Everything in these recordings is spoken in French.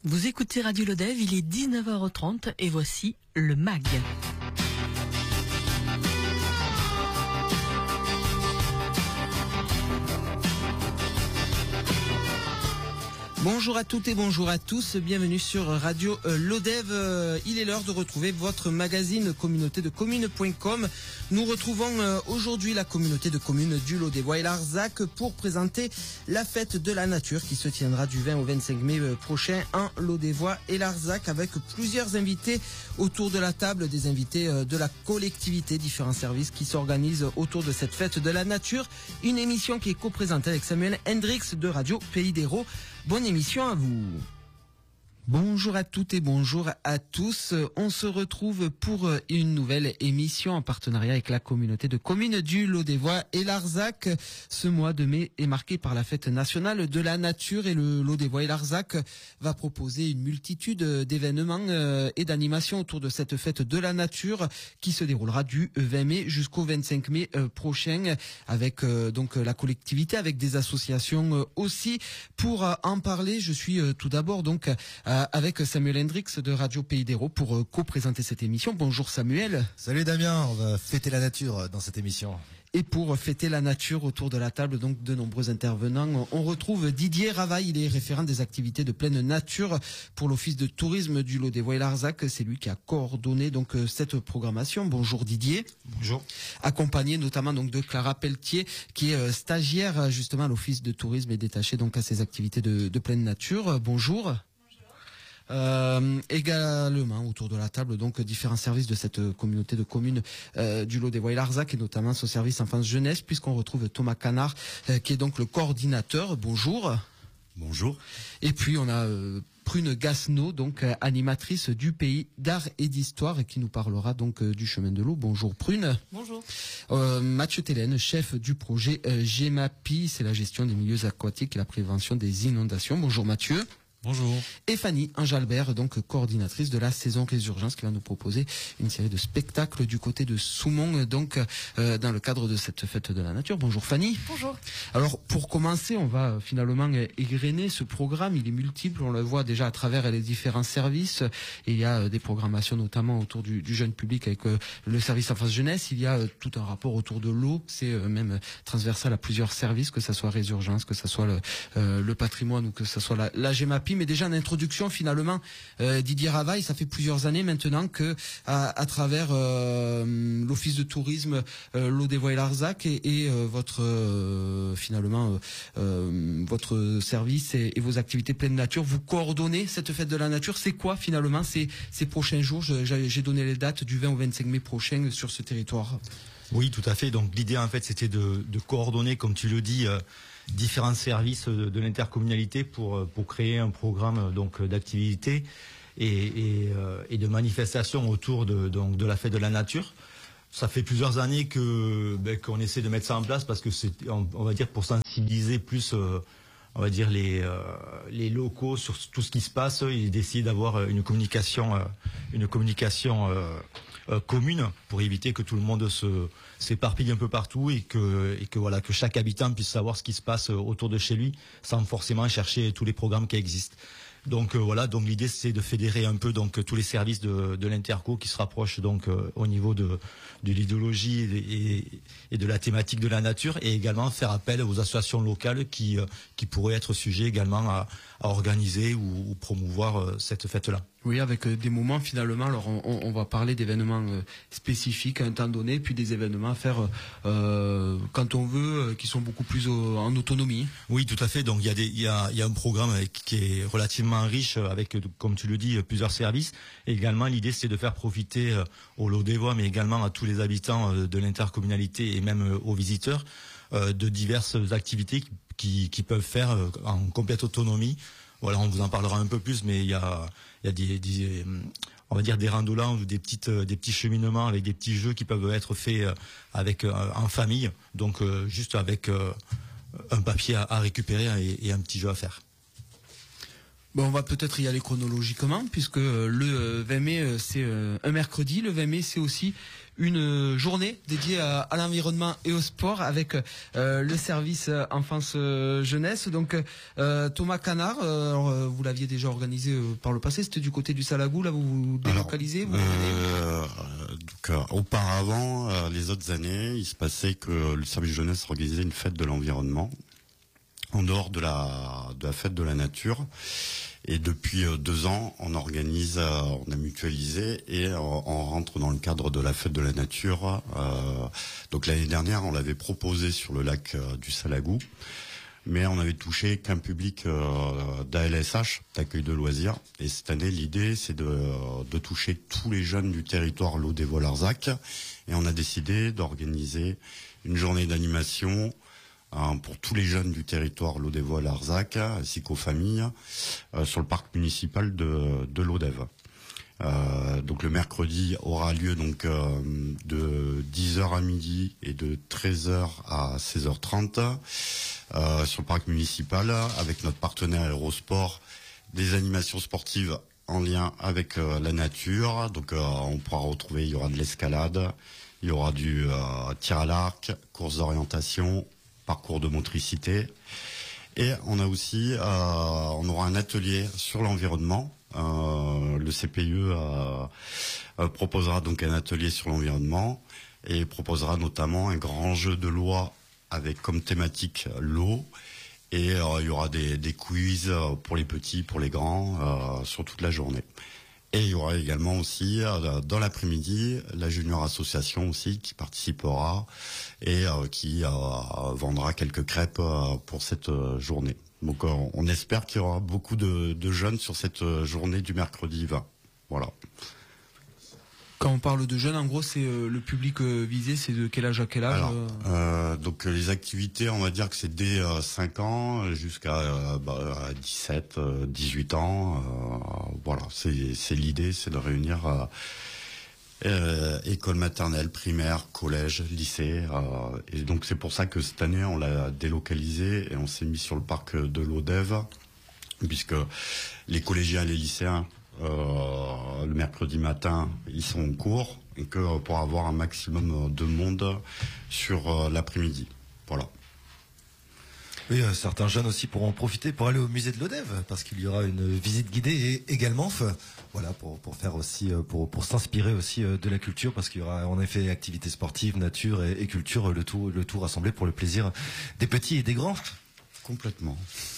Vous écoutez Radio Lodève, il est 19h30 et voici le MAG. Bonjour à toutes et bonjour à tous, bienvenue sur Radio Lodève. Il est l'heure de retrouver votre magazine communauté de communes.com. Nous retrouvons aujourd'hui la communauté de communes du Lodévois et Larzac pour présenter la fête de la nature qui se tiendra du 20 au 25 mai prochain en Lodévois et Larzac avec plusieurs invités autour de la table, des invités de la collectivité, différents services qui s'organisent autour de cette fête de la nature. Une émission qui est co-présentée avec Samuel Hendrix de Radio Pays d'Hérault. Bonne émission à vous. Bonjour à toutes et bonjour à tous. On se retrouve pour une nouvelle émission en partenariat avec la communauté de communes du Lodévois et Larzac. Ce mois de mai est marqué par la fête nationale de la nature et le Lodévois et Larzac va proposer une multitude d'événements et d'animations autour de cette fête de la nature qui se déroulera du 20 mai jusqu'au 25 mai prochain avec donc la collectivité, avec des associations aussi. Pour en parler, je suis tout d'abord donc avec Samuel Hendrix de Radio Pays d'Hérault pour co-présenter cette émission. Bonjour Samuel. Salut Damien, on va fêter la nature dans cette émission. Et pour fêter la nature autour de la table, donc de nombreux intervenants, on retrouve Didier Ravaille, il est référent des activités de pleine nature pour l'office de tourisme du Lodévois et Larzac. C'est lui qui a coordonné donc cette programmation. Bonjour Didier. Bonjour. Accompagné notamment donc de Clara Pelletier, qui est stagiaire justement à l'office de tourisme et détachée donc à ces activités de pleine nature. Bonjour. Également autour de la table donc différents services de cette communauté de communes du Lodévois et Larzac et notamment son service enfance jeunesse puisqu'on retrouve Thomas Canard qui est donc le coordinateur. Bonjour. Bonjour. Et puis on a Prune Gasneau, donc animatrice du pays d'art et d'histoire et qui nous parlera donc du chemin de l'eau. Bonjour Prune. Bonjour. Mathieu Télène, chef du projet GEMAPI, c'est la gestion des milieux aquatiques et la prévention des inondations. Bonjour Mathieu. Bonjour. Et Fanny Anjalbert, donc coordinatrice de la saison Résurgence, qui va nous proposer une série de spectacles du côté de Soumont, donc dans le cadre de cette fête de la nature. Bonjour Fanny. Bonjour. Alors pour commencer, on va finalement égrener ce programme. Il est multiple, on le voit déjà à travers les différents services. Et il y a des programmations notamment autour du jeune public avec le service enfance jeunesse. Il y a tout un rapport autour de l'eau. C'est même transversal à plusieurs services, que ça soit Résurgence, que ça soit le patrimoine ou que ça soit la GEMAPI. Mais déjà en introduction, finalement, Didier Ravaille, ça fait plusieurs années maintenant que à travers l'office de tourisme Lodévois et Larzac et votre finalement votre service et vos activités pleine nature, vous coordonnez cette fête de la nature. C'est quoi finalement ces prochains jours? J'ai donné les dates du 20 au 25 mai prochain sur ce territoire. Oui, tout à fait. Donc l'idée en fait c'était de coordonner, comme tu le dis, différents services de l'intercommunalité pour créer un programme donc d'activités et de manifestations autour de la fête de la nature. Ça fait plusieurs années qu'on essaie de mettre ça en place parce que c'est on va dire pour sensibiliser plus on va dire les locaux sur tout ce qui se passe et d'essayer d'avoir une communication commune pour éviter que tout le monde s'éparpille un peu partout et que voilà que chaque habitant puisse savoir ce qui se passe autour de chez lui sans forcément chercher tous les programmes qui existent. Donc voilà, donc l'idée c'est de fédérer un peu donc tous les services de l'interco qui se rapprochent donc au niveau de l'idéologie et de la thématique de la nature et également faire appel aux associations locales qui pourraient être sujets également à organiser ou promouvoir cette fête-là. Oui, avec des moments finalement. Alors on va parler d'événements spécifiques à un temps donné, puis des événements à faire quand on veut, qui sont beaucoup plus en autonomie. Oui, tout à fait. Donc il y a un programme qui est relativement riche avec, comme tu le dis, plusieurs services. Et également l'idée c'est de faire profiter aux Lodévois, mais également à tous les habitants de l'intercommunalité et même aux visiteurs de diverses activités qui peuvent faire en complète autonomie. Voilà, on vous en parlera un peu plus, mais il y a des on va dire des randonnants ou des petits cheminements avec des petits jeux qui peuvent être faits avec en famille, donc juste avec un papier à récupérer et un petit jeu à faire. Bon, on va peut-être y aller chronologiquement, puisque le 20 mai, c'est un mercredi. Le 20 mai, c'est aussi une journée dédiée à l'environnement et au sport avec le service enfance-jeunesse. Donc, Thomas Canard, vous l'aviez déjà organisé par le passé, c'était du côté du Salagou, là vous vous délocalisez auparavant, les autres années, il se passait que le service jeunesse organisait une fête de l'environnement en dehors de la fête de la nature. Et depuis 2 ans, on organise, on a mutualisé et on rentre dans le cadre de la fête de la nature. Donc l'année dernière, on l'avait proposé sur le lac du Salagou, mais on avait touché qu'un public d'ALSH, d'accueil de loisirs. Et cette année, l'idée, c'est de toucher tous les jeunes du territoire Lodévo-Larzac. Et on a décidé d'organiser une journée d'animation pour tous les jeunes du territoire Lodévo-Larzac, ainsi qu'aux familles, sur le parc municipal de Lodève. Donc le mercredi aura lieu donc de 10h à midi et de 13h à 16h30 sur le parc municipal avec notre partenaire Aérosport, des animations sportives en lien avec la nature. Donc on pourra retrouver, il y aura de l'escalade, il y aura du tir à l'arc, course d'orientation, parcours de motricité, et on a aussi on aura un atelier sur l'environnement. Le CPE proposera donc un atelier sur l'environnement et proposera notamment un grand jeu de loi avec comme thématique l'eau, et il y aura des quiz pour les petits, pour les grands sur toute la journée. Et il y aura également aussi, dans l'après-midi, la Junior Association aussi qui participera et qui vendra quelques crêpes pour cette journée. Donc on espère qu'il y aura beaucoup de jeunes sur cette journée du mercredi 20. Voilà. Quand on parle de jeunes, en gros, c'est le public visé, c'est de quel âge à quel âge? Alors, donc les activités, on va dire que c'est dès 5 ans jusqu'à 17, 18 ans. Voilà, c'est l'idée, c'est de réunir école maternelle, primaire, collège, lycée. Et donc c'est pour ça que cette année, on l'a délocalisé et on s'est mis sur le parc de Lodève, puisque les collégiens et les lycéens, le mercredi matin, ils sont en cours, et que pour avoir un maximum de monde sur l'après-midi. Voilà. Oui, certains jeunes aussi pourront en profiter pour aller au musée de Lodève, parce qu'il y aura une visite guidée également, voilà, pour faire aussi, pour s'inspirer aussi de la culture, parce qu'il y aura en effet activités sportives, nature et culture, le tout rassemblé pour le plaisir des petits et des grands. Complètement.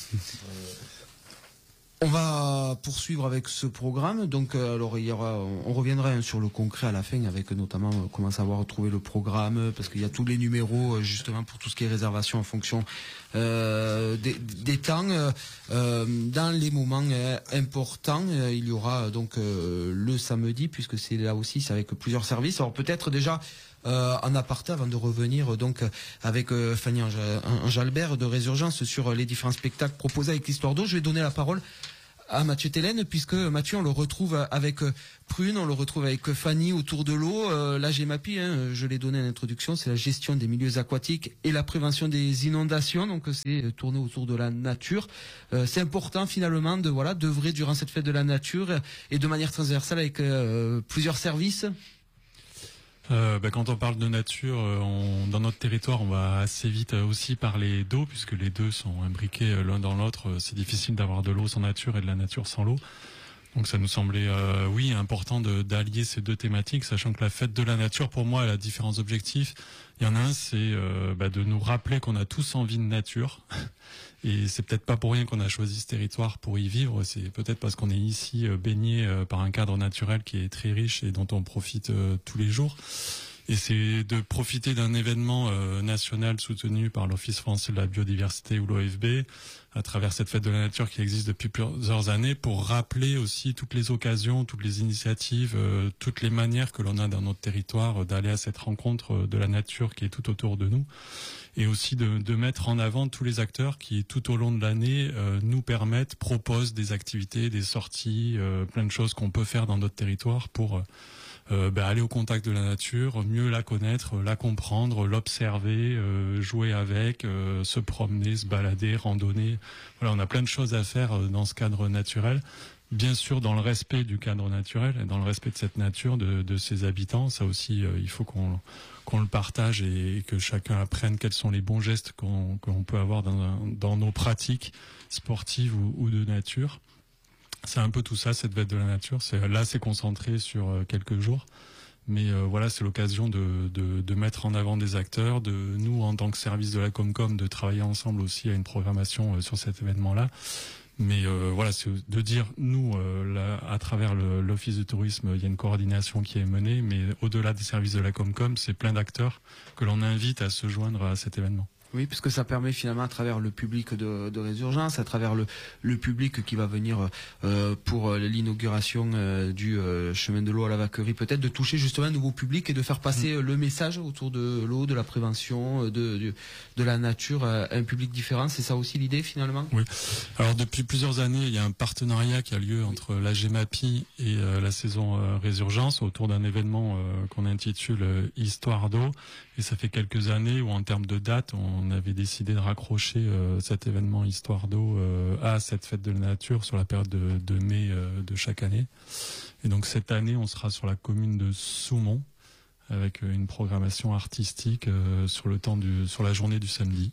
On va poursuivre avec ce programme. Donc, alors on reviendra sur le concret à la fin, avec notamment comment savoir trouver le programme, parce qu'il y a tous les numéros justement pour tout ce qui est réservation en fonction des temps. Dans les moments importants, il y aura donc le samedi, puisque c'est là aussi, c'est avec plusieurs services. Alors peut-être déjà en aparté, avant de revenir donc avec Fanny Anjalbert de Résurgence sur les différents spectacles proposés avec l'Histoire d'eau, je vais donner la parole à Mathieu Télène, puisque Mathieu, on le retrouve avec Prune, on le retrouve avec Fanny autour de l'eau. La GEMAPI, je l'ai donné à l'introduction, c'est la gestion des milieux aquatiques et la prévention des inondations, donc c'est tourné autour de la nature. C'est important finalement d'œuvrer durant cette fête de la nature et de manière transversale avec plusieurs services. Quand on parle de nature, dans notre territoire, on va assez vite aussi parler d'eau, puisque les deux sont imbriqués l'un dans l'autre. C'est difficile d'avoir de l'eau sans nature et de la nature sans l'eau. Donc ça nous semblait, important d'allier ces deux thématiques, sachant que la fête de la nature, pour moi, elle a différents objectifs. Il y en a un, c'est de nous rappeler qu'on a tous envie de nature. Et c'est peut-être pas pour rien qu'on a choisi ce territoire pour y vivre. C'est peut-être parce qu'on est ici baigné par un cadre naturel qui est très riche et dont on profite tous les jours. Et c'est de profiter d'un événement national soutenu par l'Office français de la biodiversité ou l'OFB à travers cette fête de la nature qui existe depuis plusieurs années pour rappeler aussi toutes les occasions, toutes les initiatives, toutes les manières que l'on a dans notre territoire d'aller à cette rencontre de la nature qui est tout autour de nous. Et aussi de mettre en avant tous les acteurs qui, tout au long de l'année, nous proposent des activités, des sorties, plein de choses qu'on peut faire dans notre territoire pour aller au contact de la nature, mieux la connaître, la comprendre, l'observer, jouer avec, se promener, se balader, randonner. Voilà, on a plein de choses à faire dans ce cadre naturel. Bien sûr, dans le respect du cadre naturel et dans le respect de cette nature, de ses habitants. Ça aussi, il faut qu'on le partage et que chacun apprenne quels sont les bons gestes qu'on peut avoir dans nos pratiques sportives ou de nature. C'est un peu tout ça, cette fête de la nature. C'est concentré sur quelques jours. Mais voilà, c'est l'occasion de mettre en avant des acteurs, de nous, en tant que service de la Comcom, de travailler ensemble aussi à une programmation sur cet événement-là. Mais voilà, c'est de dire, nous, là, à travers l'Office du tourisme, il y a une coordination qui est menée, mais au-delà des services de la Comcom, c'est plein d'acteurs que l'on invite à se joindre à cet événement. Oui, puisque ça permet finalement à travers le public de Résurgence, à travers le public qui va venir pour l'inauguration du chemin de l'eau à la Vacquerie, peut-être de toucher justement un nouveau public et de faire passer le message autour de l'eau, de la prévention, de la nature à un public différent. C'est ça aussi l'idée finalement ? Oui. Alors depuis plusieurs années, il y a un partenariat qui a lieu entre la GEMAPI et la saison Résurgence autour d'un événement qu'on intitule Histoire d'eau. Et ça fait quelques années où en termes de date, on avait décidé de raccrocher cet événement Histoire d'eau à cette fête de la nature sur la période de mai de chaque année. Et donc cette année, on sera sur la commune de Soumont avec une programmation artistique sur la journée du samedi.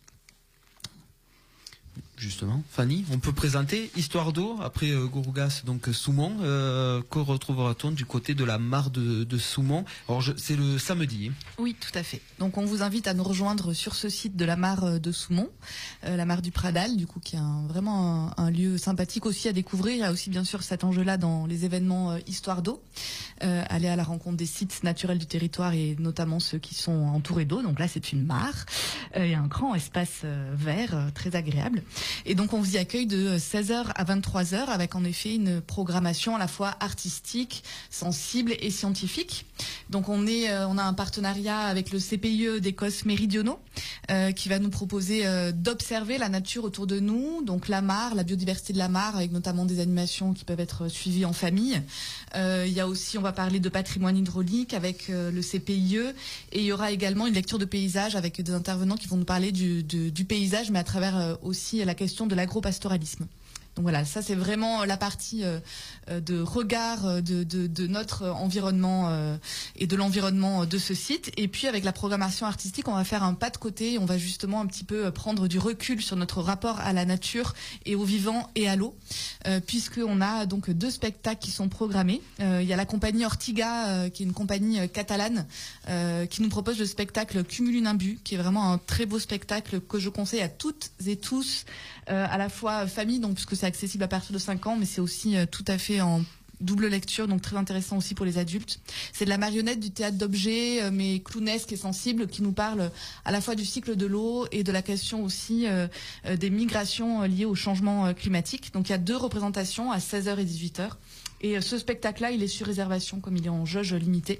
Justement, Fanny, on peut présenter Histoire d'eau après Gourougas, donc Soumont, que retrouvera-t-on du côté de la mare de Soumont. Alors c'est le samedi. Oui, tout à fait. Donc on vous invite à nous rejoindre sur ce site de la mare de Soumont, la mare du Pradal, du coup, qui est vraiment un lieu sympathique aussi à découvrir. Il y a aussi bien sûr cet enjeu-là dans les événements Histoire d'eau, aller à la rencontre des sites naturels du territoire et notamment ceux qui sont entourés d'eau. Donc là, c'est une mare, il y a un grand espace vert très agréable. Et donc on vous y accueille de 16h à 23h avec en effet une programmation à la fois artistique, sensible et scientifique. Donc on a un partenariat avec le CPIE d'Écosse Méridionaux qui va nous proposer d'observer la nature autour de nous, donc la mare, la biodiversité de la mare avec notamment des animations qui peuvent être suivies en famille. Il y a aussi, on va parler de patrimoine hydraulique avec le CPIE et il y aura également une lecture de paysage avec des intervenants qui vont nous parler du paysage mais à travers aussi la question de l'agropastoralisme. Donc voilà, ça c'est vraiment la partie de regard de notre environnement et de l'environnement de ce site. Et puis avec la programmation artistique, on va faire un pas de côté. On va justement un petit peu prendre du recul sur notre rapport à la nature et au vivant et à l'eau, puisqu'on a donc 2 spectacles qui sont programmés. Il y a la compagnie Ortiga, qui est une compagnie catalane, qui nous propose le spectacle Cumulunimbu, qui est vraiment un très beau spectacle que je conseille à toutes et tous, à la fois famille, donc puisque c'est accessible à partir de 5 ans, mais c'est aussi tout à fait en double lecture, donc très intéressant aussi pour les adultes. C'est de la marionnette, du théâtre d'objets, mais clownesque et sensible, qui nous parle à la fois du cycle de l'eau et de la question aussi des migrations liées au changement climatique. Donc il y a 2 représentations à 16h et 18h. Et ce spectacle-là, il est sur réservation comme il est en jauge limitée.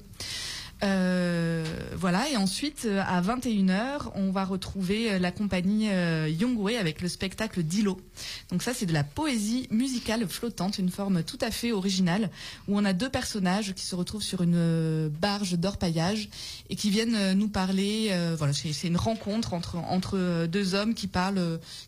Voilà, et ensuite à 21h on va retrouver la compagnie Yongwe avec le spectacle d'îlot. Donc ça c'est de la poésie musicale flottante, une forme tout à fait originale où on a 2 personnages qui se retrouvent sur une barge d'orpaillage et qui viennent nous parler, voilà, c'est une rencontre entre 2 hommes qui